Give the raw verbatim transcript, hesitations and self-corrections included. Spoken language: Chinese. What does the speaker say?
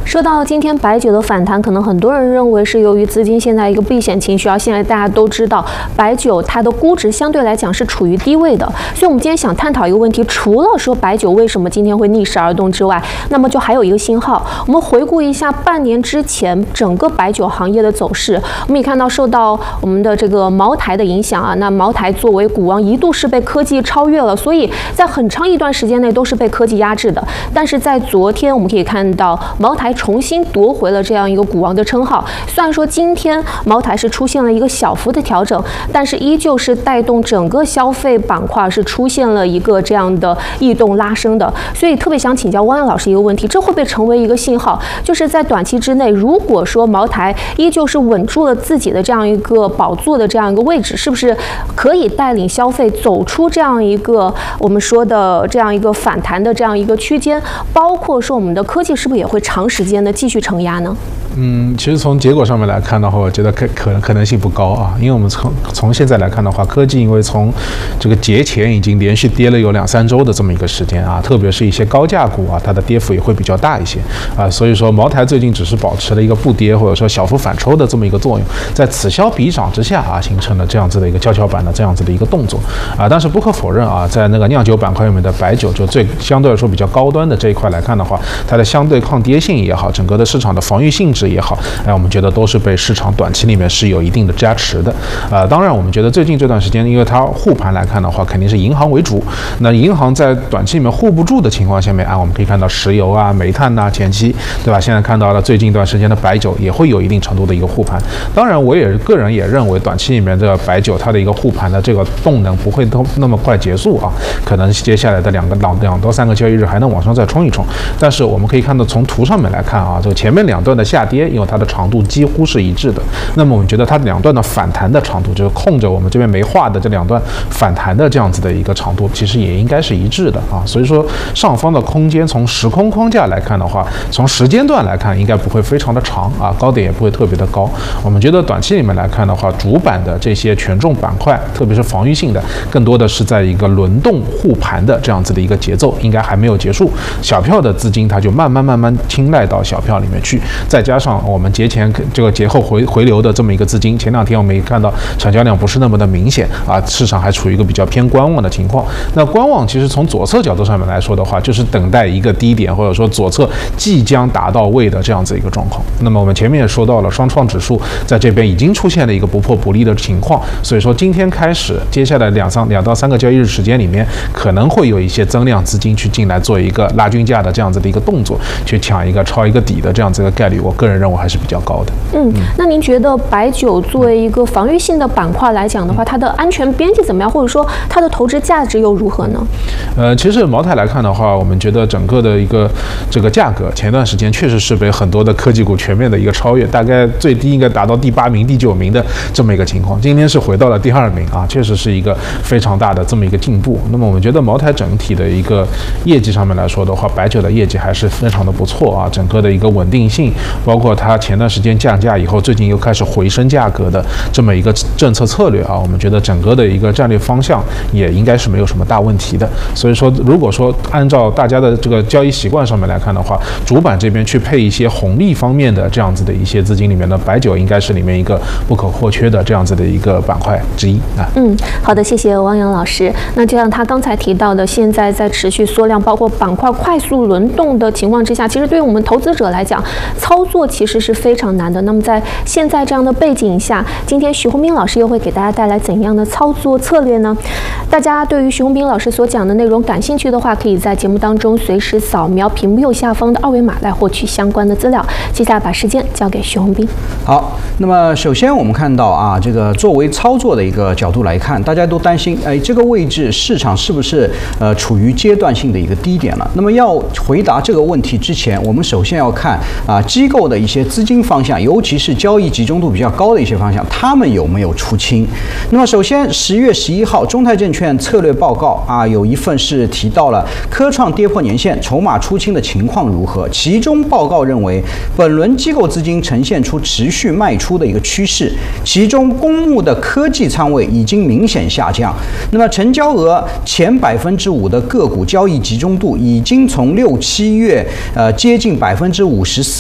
说到今天白酒的反弹，可能很多人认为是由于资金现在一个避险情绪啊。现在大家都知道，白酒它的估值相对来讲是处于低位的，所以我们今天想探讨一个问题，除了说白酒为什么今天会逆势而动之外，那么就还有一个信号。我们回顾一下半年之前整个白酒行业的走势，我们也看到受到我们的这个茅台的影响啊，那茅台作为股王一度是被科技超越了，所以在很长一段时间内都是被科技压制的。但是在昨天我们可以看到，茅台重新夺回了这样一个股王的称号。虽然说今天茅台是出现了一个小幅的调整，但是依旧是带动整个消费板块是出现了一个这样的异动拉升的。所以特别想请教汪洋老师一个问题，这会不会成为一个信号，就是在短期之内，如果说茅台依旧是稳住了自己的这样一个宝座的这样一个位置，是不是可以带领消费走出这样一个我们说的这样一个反弹的这样一个区间，包括说我们的科技是不是也会长时间的继续承压呢？ 嗯，其实从结果上面来看的话，我觉得可可可能性不高啊，因为我们从从现在来看的话，科技因为从这个节前已经连续跌了有两三周的这么一个时间啊，特别是一些高价股啊，它的跌幅也会比较大一些啊，所以说茅台最近只是保持了一个不跌或者说小幅反抽的这么一个作用，在此消彼长之下啊，形成了这样子的一个跷跷板的这样子的一个动作啊，但是不可否认啊，在那个酿酒板块里面的白酒就最相对来说比较高端的这一块来看的话，它的相对抗跌性也好，整个的市场的防御性质也好，哎，我们觉得都是被市场短期里面是有一定的加持的。呃，当然我们觉得最近这段时间，因为它护盘来看的话，肯定是银行为主。那银行在短期里面护不住的情况下面啊，我们可以看到石油啊、煤炭呐、啊、前期，对吧？现在看到了最近一段时间的白酒也会有一定程度的一个护盘。当然，我也个人也认为，短期里面的白酒它的一个护盘的这个动能不会都那么快结束啊，可能接下来的两个两两到三个交易日还能往上再冲一冲。但是我们可以看到，从图上面来看啊，这个前面两段的下跌，因为它的长度几乎是一致的。那么我们觉得它两段的反弹的长度，就是空着我们这边没画的这两段反弹的这样子的一个长度，其实也应该是一致的啊。所以说上方的空间从时空框架来看的话，从时间段来看，应该不会非常的长啊，高点也不会特别的高。我们觉得短期里面来看的话，主板的这些权重板块，特别是防御性的，更多的是在一个轮动护盘的这样子的一个节奏，应该还没有结束。小票的资金它就慢慢慢慢青睐到小票里面去，再加上我们节前这个节后回回流的这么一个资金，前两天我们也看到成交量不是那么的明显啊，市场还处于一个比较偏观望的情况。那观望其实从左侧角度上面来说的话，就是等待一个低点，或者说左侧即将达到位的这样子一个状况。那么我们前面也说到了，双创指数在这边已经出现了一个不破不立的情况，所以说今天开始，接下来两三两到三个交易日时间里面，可能会有一些增量资金去进来做一个拉均价的这样子的一个动作，去抢一个抄一个底的这样子的概率，我个人认为还是比较高的。 嗯，那您觉得白酒作为一个防御性的板块来讲的话，它的安全边际怎么样，或者说它的投资价值又如何呢？ 呃，其实茅台来看的话，我们觉得整个的一个这个价格，前段时间确实是被很多的科技股全面的一个超越，大概最低应该达到第八名、第九名的这么一个情况。今天是回到了第二名啊，确实是一个非常大的这么一个进步。那么我们觉得茅台整体的一个业绩上面来说的话，白酒的业绩还是非常的不错啊，整个的一个稳定性，包括它前段时间降价以后，最近又开始回升价格的这么一个政策策略啊，我们觉得整个的一个战略方向也应该是没有什么大问题的。所以说，如果说按照大家的这个交易习惯上面来看的话，主板这边去配一些红利方面的这样子的一些资金里面的白酒，应该是里面一个不可或缺的这样子的一个板块之一啊。 嗯，好的，谢谢汪洋老师。那就像他刚才提到的，现在在持续缩量，包括板块快速轮动的情况之下，其实对于我们投资者来讲，操作其实是非常难的。那么在现在这样的背景下，今天徐宏斌老师又会给大家带来怎样的操作策略呢？大家对于徐宏斌老师所讲的内容感兴趣的话，可以在节目当中随时扫描屏幕右下方的二维码来获取相关的资料。接下来把时间交给徐宏斌。 好，那么首先我们看到啊，这个作为操作的一个角度来看，大家都担心，哎，这个位置市场是不是呃处于阶段性的一个低点了？那么要回答这个问题之前，我们首先要看啊机构的一些资金方向，尤其是交易集中度比较高的一些方向，他们有没有出清？那么首先十月十一号，中泰证券策略报告啊有一份是提到了科创跌破年线，筹码出清的情况如何？其中报告认为，本轮机构资金呈现出持续卖出的一个趋势，其中公募的科技仓位已经明显下降。那么成交额前百分之五的个股交易集中度已经从六七月呃接近百分之五十四